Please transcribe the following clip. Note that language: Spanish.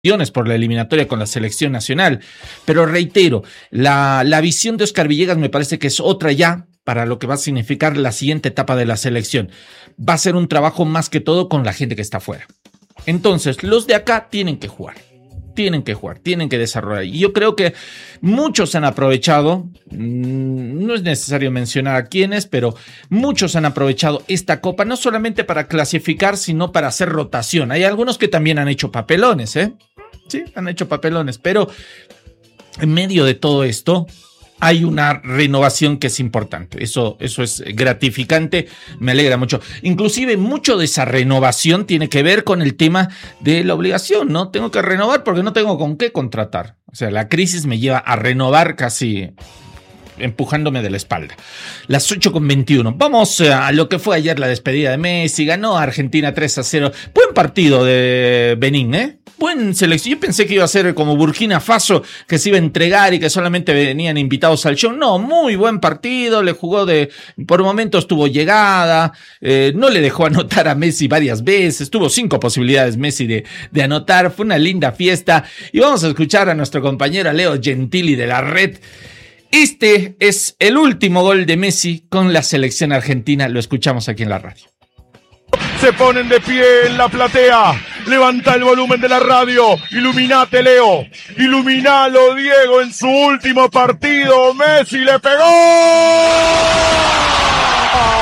por la eliminatoria con la selección nacional. Pero reitero, la visión de Oscar Villegas me parece que es otra ya para lo que va a significar la siguiente etapa de la selección. Va a ser un trabajo más que todo con la gente que está afuera. Entonces, los de acá tienen que jugar, tienen que desarrollar. Y yo creo que muchos han aprovechado, no es necesario mencionar a quiénes, pero muchos han aprovechado esta copa, no solamente para clasificar, sino para hacer rotación. Hay algunos que también han hecho papelones, Sí, han hecho papelones, pero en medio de todo esto hay una renovación que es importante. Eso es gratificante, me alegra mucho. Inclusive mucho de esa renovación tiene que ver con el tema de la obligación, ¿no? Tengo que renovar porque no tengo con qué contratar. O sea, la crisis me lleva a renovar casi empujándome de la espalda. Las 8:21. Vamos a lo que fue ayer la despedida de Messi. Ganó Argentina 3-0. Buen partido de Benín, Buen selección. Yo pensé que iba a ser como Burkina Faso, que se iba a entregar y que solamente venían invitados al show. No, muy buen partido. Le jugó por momentos tuvo llegada. No le dejó anotar a Messi varias veces. Tuvo 5 posibilidades Messi de anotar. Fue una linda fiesta. Y vamos a escuchar a nuestro compañero Leo Gentili de la Red. Este es el último gol de Messi con la selección argentina. Lo escuchamos aquí en la radio. Se ponen de pie en la platea. Levanta el volumen de la radio. Iluminate, Leo. Iluminalo, Diego, en su último partido. Messi le pegó.